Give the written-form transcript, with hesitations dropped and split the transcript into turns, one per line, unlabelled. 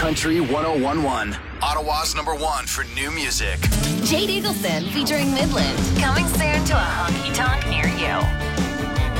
Country 1011. Ottawa's #1 for new music.
Jade Eagleson featuring Midland. Coming soon.